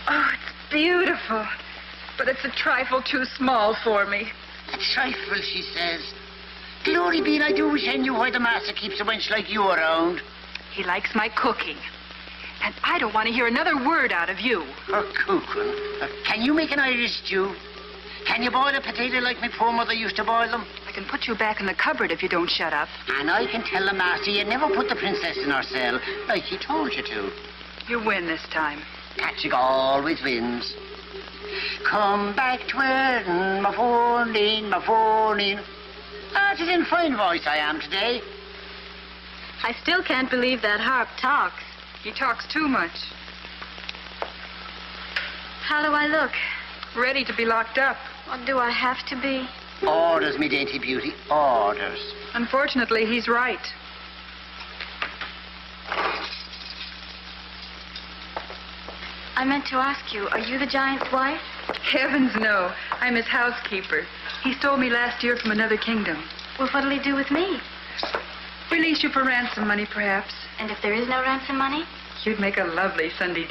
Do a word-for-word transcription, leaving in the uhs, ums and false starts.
Oh, it's beautiful. But it's a trifle too small for me. A trifle, she says. Glory be, and I do wish I knew why the master keeps a wench like you around. He likes my cooking. And I don't want to hear another word out of you. Her cooking. Uh, can you make an Irish stew? Can you boil a potato like my poor mother used to boil them? I can put you back in the cupboard if you don't shut up. And I can tell the master you never put the princess in her cell, like he told you to. You win this time. Patrick always wins. Come back to Erin, my phone my phone Ah, it's in fine voice I am today. I still can't believe that harp talks. He talks too much. How do I look? Ready to be locked up. Or do I have to be? Orders, me dainty beauty, orders. Unfortunately, he's right. I meant to ask you, are you the giant's wife? Heavens, no. I'm his housekeeper. He stole me last year from another kingdom. Well, what'll he do with me? Release you for ransom money, perhaps. And if there is no ransom money? You'd make a lovely Sunday